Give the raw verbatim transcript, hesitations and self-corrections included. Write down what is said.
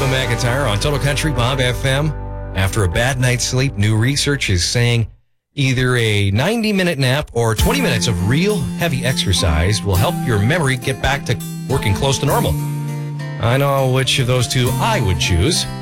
McIntyre on Total Country Bob F M. After a bad night's sleep, new research is saying either a ninety-minute nap or twenty minutes of real heavy exercise will help your memory get back to working close to normal. I know which of those two I would choose.